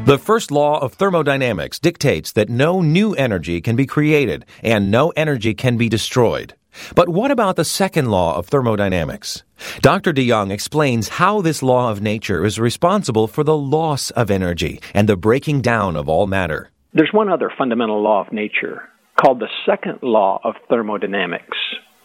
The first law of thermodynamics dictates that no new energy can be created and no energy can be destroyed. But what about the second law of thermodynamics? Dr. DeYoung explains how this law of nature is responsible for the loss of energy and the breaking down of all matter. There's one other fundamental law of nature called the second law of thermodynamics.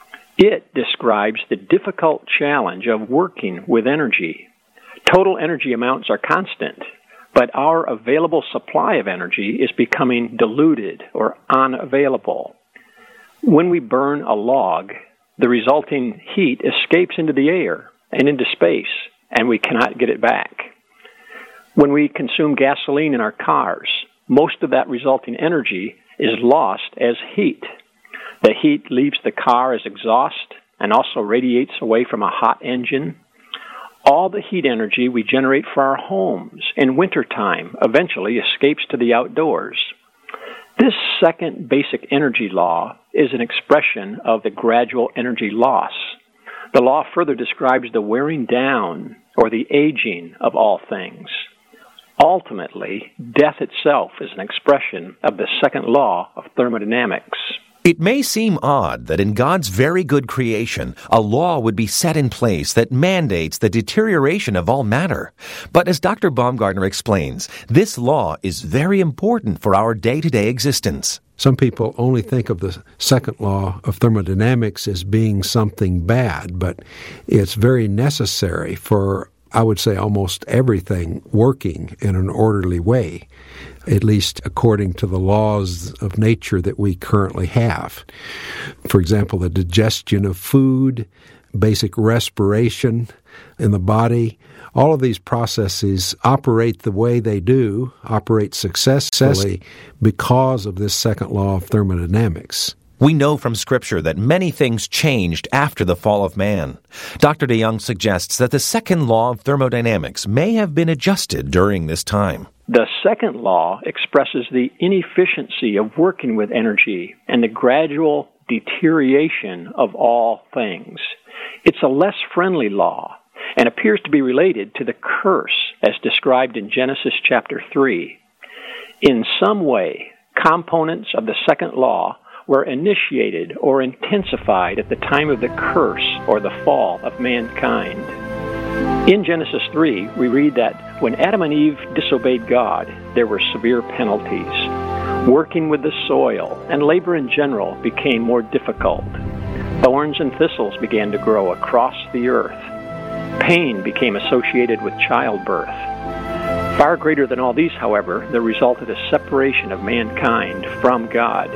It describes the difficult challenge of working with energy. Total energy amounts are constant, but our available supply of energy is becoming diluted or unavailable. When we burn a log, the resulting heat escapes into the air and into space, and we cannot get it back. When we consume gasoline in our cars, most of that resulting energy is lost as heat. The heat leaves the car as exhaust and also radiates away from a hot engine. All the heat energy we generate for our homes in wintertime eventually escapes to the outdoors. This second basic energy law is an expression of the gradual energy loss. The law further describes the wearing down or the aging of all things. Ultimately, death itself is an expression of the second law of thermodynamics. It may seem odd that in God's very good creation, a law would be set in place that mandates the deterioration of all matter. But as Dr. Baumgartner explains, this law is very important for our day-to-day existence. Some people only think of the second law of thermodynamics as being something bad, but it's very necessary for, I would say, almost everything working in an orderly way, at least according to the laws of nature that we currently have. For example, the digestion of food, basic respiration in the body, all of these processes operate the way they do, operate successfully because of this second law of thermodynamics. We know from Scripture that many things changed after the fall of man. Dr. DeYoung suggests that the second law of thermodynamics may have been adjusted during this time. The second law expresses the inefficiency of working with energy and the gradual deterioration of all things. It's a less friendly law and appears to be related to the curse as described in Genesis chapter 3. In some way, components of the second law were initiated or intensified at the time of the curse or the fall of mankind. In Genesis 3, we read that when Adam and Eve disobeyed God, there were severe penalties. Working with the soil and labor in general became more difficult. Thorns and thistles began to grow across the earth. Pain became associated with childbirth. Far greater than all these, however, there resulted a separation of mankind from God.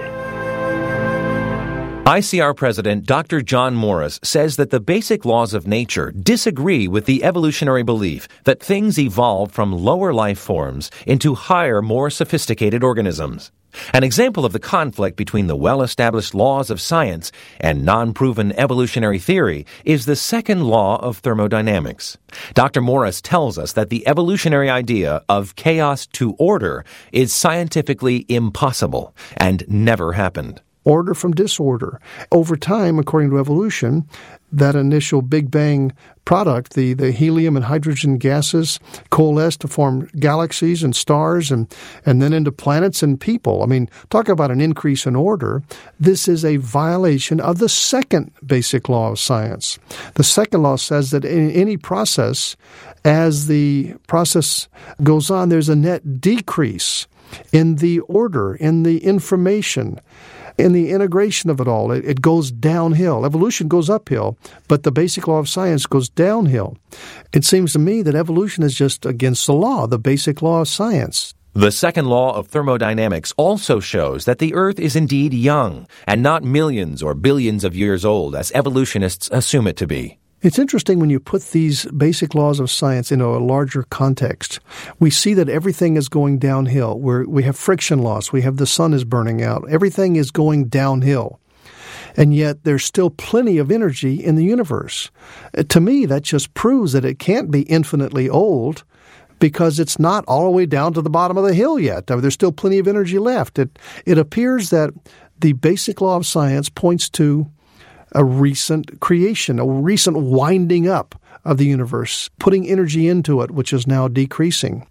ICR President Dr. John Morris says that the basic laws of nature disagree with the evolutionary belief that things evolve from lower life forms into higher, more sophisticated organisms. An example of the conflict between the well-established laws of science and non-proven evolutionary theory is the second law of thermodynamics. Dr. Morris tells us that the evolutionary idea of chaos to order is scientifically impossible and never happened. Order from disorder. Over time, according to evolution, that initial Big Bang product, the helium and hydrogen gases, coalesce to form galaxies and stars and then into planets and people. I mean, talk about an increase in order. This is a violation of the second basic law of science. The second law says that in any process, as the process goes on, there's a net decrease in the order, in the information, in the integration of it all. It goes downhill. Evolution goes uphill, but the basic law of science goes downhill. It seems to me that evolution is just against the law, the basic law of science. The second law of thermodynamics also shows that the Earth is indeed young and not millions or billions of years old, as evolutionists assume it to be. It's interesting when you put these basic laws of science into a larger context. We see that everything is going downhill. We have friction loss. We have the sun is burning out. Everything is going downhill. And yet there's still plenty of energy in the universe. To me, that just proves that it can't be infinitely old because it's not all the way down to the bottom of the hill yet. There's still plenty of energy left. It appears that the basic law of science points to a recent creation, a recent winding up of the universe, putting energy into it, which is now decreasing.